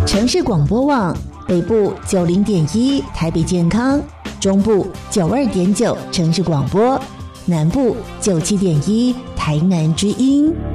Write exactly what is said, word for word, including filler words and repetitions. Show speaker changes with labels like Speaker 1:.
Speaker 1: 城市广播网北部九零点一台北健康，中部九二点九城市广播，南部九七点一台南之音。